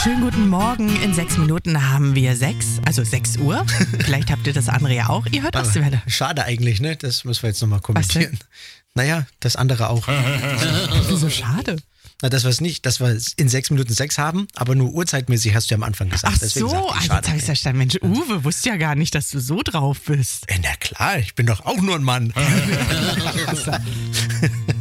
Schönen guten Morgen. In 6 Minuten haben wir 6, also 6 Uhr. Vielleicht habt ihr das andere ja auch. Ihr hört Ostwelle. Schade eigentlich, ne? Das müssen wir jetzt nochmal kommentieren. Naja, das andere auch. Wieso schade? Na, dass wir in 6 Minuten 6 haben, aber nur uhrzeitmäßig hast du ja am Anfang gesagt. Ach Deswegen so, sagte ich, also schade. jetzt habe ich verstanden. Mensch, Uwe, wusste ja gar nicht, dass du so drauf bist. Na klar, ich bin doch auch nur ein Mann.